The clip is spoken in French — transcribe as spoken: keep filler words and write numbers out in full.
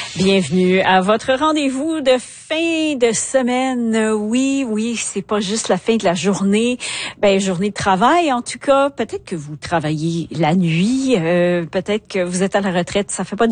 Bienvenue à votre rendez-vous de fin de semaine. Oui, oui, c'est pas juste la fin de la journée, ben journée de travail en tout cas. Peut-être que vous travaillez la nuit, euh, peut-être que vous êtes à la retraite, ça fait pas